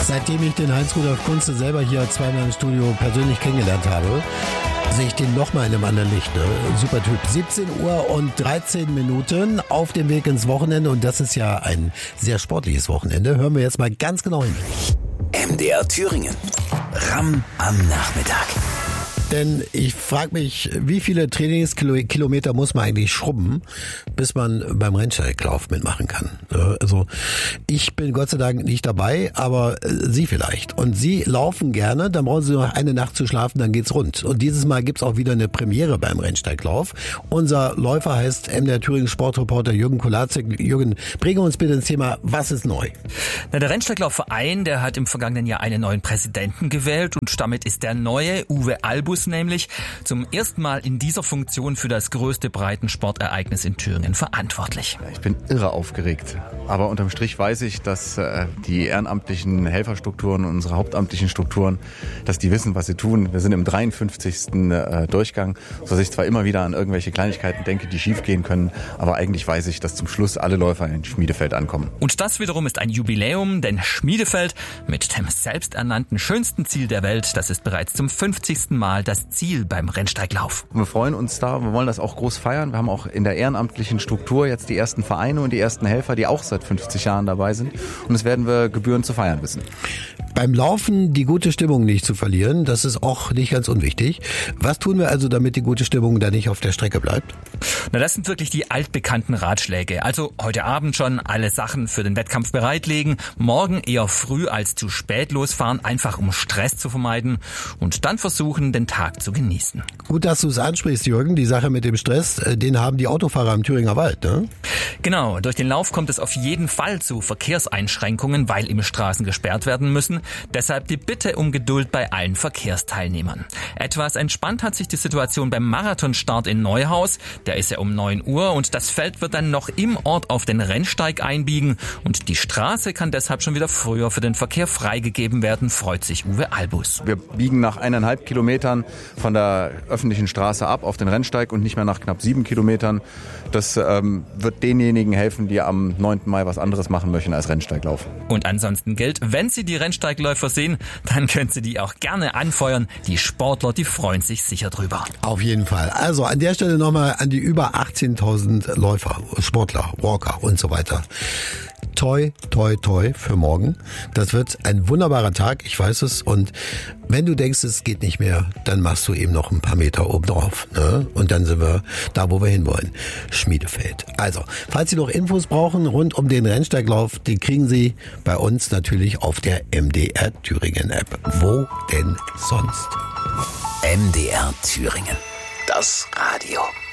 Seitdem ich den Heinz-Rudolf Kunze selber hier zweimal im Studio persönlich kennengelernt habe, sehe ich den nochmal in einem anderen Licht. Ne? Super Typ. 17 Uhr und 13 Minuten auf dem Weg ins Wochenende. Und das ist ja ein sehr sportliches Wochenende. Hören wir jetzt mal ganz genau hin. MDR Thüringen. Ramm am Nachmittag. Denn ich frage mich, wie viele Trainingskilometer muss man eigentlich schrubben, bis man beim Rennsteiglauf mitmachen kann. Also ich bin Gott sei Dank nicht dabei, aber Sie vielleicht. Und Sie laufen gerne, dann brauchen Sie noch eine Nacht zu schlafen, dann geht's rund. Und dieses Mal gibt's auch wieder eine Premiere beim Rennsteiglauf. Unser Läufer heißt MDR Thüringen Sportreporter Jürgen Kolatzek. Jürgen, bringe uns bitte ins Thema, was ist neu? Na, der Rennsteiglaufverein, der hat im vergangenen Jahr einen neuen Präsidenten gewählt und damit ist der neue Uwe Albus nämlich zum ersten Mal in dieser Funktion für das größte Breitensportereignis in Thüringen verantwortlich. Ich bin irre aufgeregt, aber unterm Strich weiß ich, dass die ehrenamtlichen Helferstrukturen, unsere hauptamtlichen Strukturen, dass die wissen, was sie tun. Wir sind im 53. Durchgang, sodass ich zwar immer wieder an irgendwelche Kleinigkeiten denke, die schief gehen können, aber eigentlich weiß ich, dass zum Schluss alle Läufer in Schmiedefeld ankommen. Und das wiederum ist ein Jubiläum, denn Schmiedefeld mit dem selbsternannten schönsten Ziel der Welt, das ist bereits zum 50. Mal das Ziel beim Rennsteiglauf. Wir freuen uns da, wir wollen das auch groß feiern. Wir haben auch in der ehrenamtlichen Struktur jetzt die ersten Vereine und die ersten Helfer, die auch seit 50 Jahren dabei sind. Und das werden wir gebührend zu feiern wissen. Beim Laufen die gute Stimmung nicht zu verlieren, das ist auch nicht ganz unwichtig. Was tun wir also, damit die gute Stimmung da nicht auf der Strecke bleibt? Na, das sind wirklich die altbekannten Ratschläge. Also heute Abend schon alle Sachen für den Wettkampf bereitlegen, morgen eher früh als zu spät losfahren, einfach um Stress zu vermeiden und dann versuchen, den Tag zu genießen. Gut, dass du es ansprichst, Jürgen. Die Sache mit dem Stress, den haben die Autofahrer im Thüringer Wald, ne? Genau, durch den Lauf kommt es auf jeden Fall zu Verkehrseinschränkungen, weil eben Straßen gesperrt werden müssen. Deshalb die Bitte um Geduld bei allen Verkehrsteilnehmern. Etwas entspannt hat sich die Situation beim Marathonstart in Neuhaus. Der ist ja um 9 Uhr und das Feld wird dann noch im Ort auf den Rennsteig einbiegen und die Straße kann deshalb schon wieder früher für den Verkehr freigegeben werden, freut sich Uwe Albus. Wir biegen nach 1,5 Kilometern von der öffentlichen Straße ab auf den Rennsteig und nicht mehr nach knapp 7 Kilometern. Das wird denjenigen helfen, die am 9. Mai was anderes machen möchten als Rennsteiglauf. Und ansonsten gilt, wenn Sie die Rennsteigläufer sehen, dann können Sie die auch gerne anfeuern. Die Sportler, die freuen sich sicher drüber. Auf jeden Fall. Also an der Stelle nochmal an die über 18.000 Läufer, Sportler, Walker und so weiter. Toi, toi, toi für morgen. Das wird ein wunderbarer Tag, ich weiß es. Und wenn du denkst, es geht nicht mehr, dann machst du eben noch ein paar Meter oben drauf. Ne? Und dann sind wir da, wo wir hinwollen. Schmiedefeld. Also, falls Sie noch Infos brauchen rund um den Rennsteiglauf, die kriegen Sie bei uns natürlich auf der MDR Thüringen App. Wo denn sonst? MDR Thüringen. Das Radio.